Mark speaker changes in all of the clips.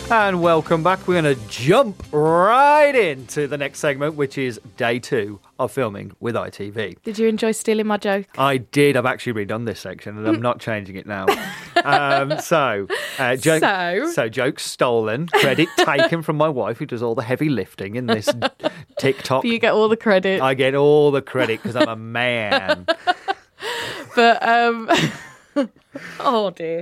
Speaker 1: And welcome back. We're going to jump right into the next segment, which is day 2 of filming with ITV.
Speaker 2: Did you enjoy stealing my joke?
Speaker 1: I did. I've actually redone this section and I'm not changing it now. So jokes stolen, credit taken from my wife who does all the heavy lifting in this TikTok.
Speaker 2: You get all the credit.
Speaker 1: I get all the credit because I'm a man.
Speaker 2: But, oh dear.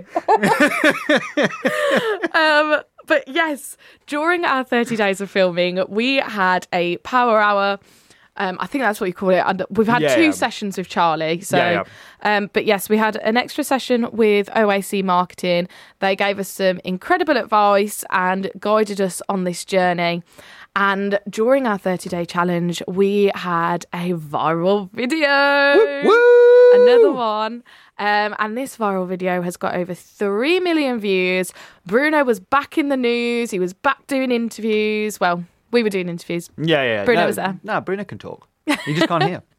Speaker 2: But yes, during our 30 days of filming, we had a power hour. I think that's what you call it. And we've had two sessions with Charlie. So, but yes, we had an extra session with OAC Marketing. They gave us some incredible advice and guided us on this journey. And during our 30-day challenge, we had a viral video.
Speaker 1: Woo, woo!
Speaker 2: Another one. And this viral video has got over 3 million views. Bruno was back in the news. He was back doing interviews. Well, we were doing interviews.
Speaker 1: Yeah.
Speaker 2: Bruno was there.
Speaker 1: No, Bruno can talk. You just can't hear.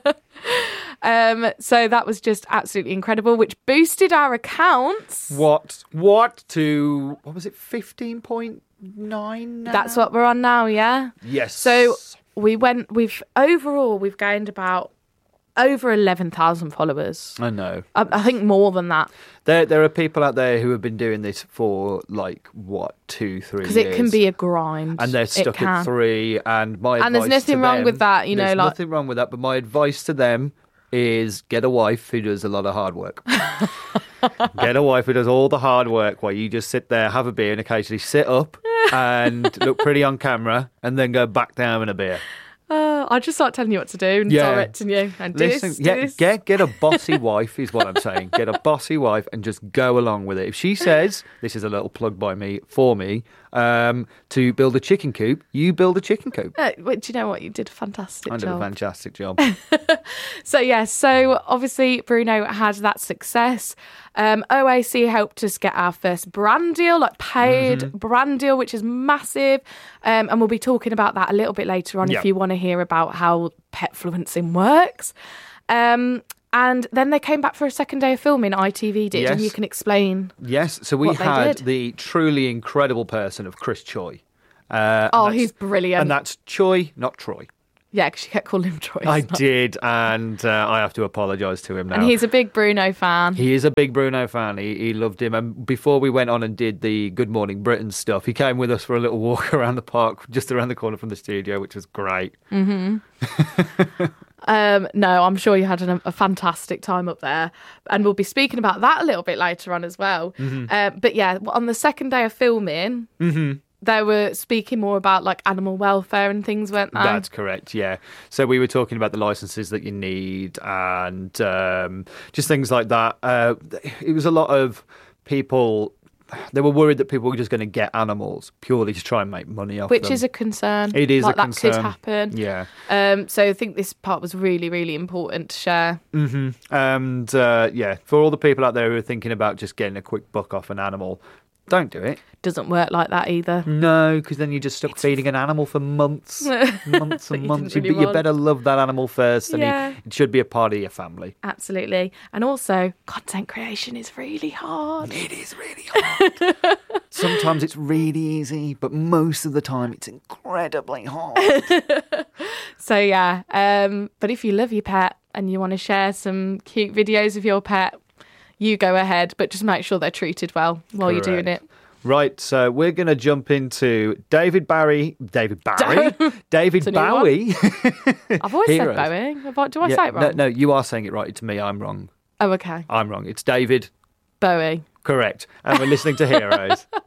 Speaker 2: So that was just absolutely incredible, which boosted our accounts.
Speaker 1: What to, what was it, 15.9 now?
Speaker 2: That's what we're on now, yeah?
Speaker 1: Yes.
Speaker 2: So we've gained about over 11,000 followers.
Speaker 1: I know.
Speaker 2: I think more than that.
Speaker 1: There are people out there who have been doing this for 2-3 years.
Speaker 2: Because it can be a grind.
Speaker 1: And they're stuck at 3. And my advice
Speaker 2: there's nothing wrong with that,
Speaker 1: There's nothing wrong with that. But my advice to them is get a wife who does a lot of hard work. Get a wife who does all the hard work while you just sit there, have a beer, and occasionally sit up and look pretty on camera, and then go back down in a beer.
Speaker 2: I'll just start telling you what to do and directing you. And do this.
Speaker 1: Get a bossy wife is what I'm saying. Get a bossy wife and just go along with it. If she says, this is a little plug by me, to build a chicken coop, you build a chicken coop.
Speaker 2: Do you know what? You did a fantastic job.
Speaker 1: I did a fantastic job.
Speaker 2: So obviously Bruno had that success. OAC helped us get our first brand deal, paid brand deal, which is massive. And we'll be talking about that a little bit later on if you want to hear about how Petfluencing works. And then they came back for a second day of filming, ITV did, and you can explain.
Speaker 1: Yes, so we had the truly incredible person of Chris Choi.
Speaker 2: He's brilliant.
Speaker 1: And that's Choi, not Troy.
Speaker 2: Yeah, because you kept calling him Troy.
Speaker 1: I did, and I have to apologise to him now.
Speaker 2: And he's a big Bruno fan.
Speaker 1: He is a big Bruno fan. He loved him. And before we went on and did the Good Morning Britain stuff, he came with us for a little walk around the park, just around the corner from the studio, which was great.
Speaker 2: No, I'm sure you had a fantastic time up there. And we'll be speaking about that a little bit later on as well. But yeah, on the second day of filming... They were speaking more about animal welfare and things, weren't they?
Speaker 1: That's correct, yeah. So we were talking about the licenses that you need and just things like that. It was a lot of people, they were worried that people were just going to get animals purely to try and make money off them.
Speaker 2: Which is a concern.
Speaker 1: It is a concern.
Speaker 2: That could happen.
Speaker 1: Yeah.
Speaker 2: So I think this part was really, really important to share.
Speaker 1: And for all the people out there who are thinking about just getting a quick buck off an animal, don't do it.
Speaker 2: Doesn't work like that either.
Speaker 1: No, because then you're just stuck feeding an animal for months. Months and months. You better love that animal first, and it should be a part of your family.
Speaker 2: Absolutely. And also, content creation is really hard.
Speaker 1: It is really hard. Sometimes it's really easy, but most of the time it's incredibly hard.
Speaker 2: So, but if you love your pet and you want to share some cute videos of your pet, you go ahead, but just make sure they're treated well while you're doing it.
Speaker 1: Right, so we're going to jump into David Bowie.
Speaker 2: I've
Speaker 1: always
Speaker 2: said Bowie. Do I say it wrong?
Speaker 1: No, you are saying it right. It's me. I'm wrong.
Speaker 2: Oh, okay.
Speaker 1: I'm wrong. It's David
Speaker 2: Bowie.
Speaker 1: Correct. And we're listening to Heroes.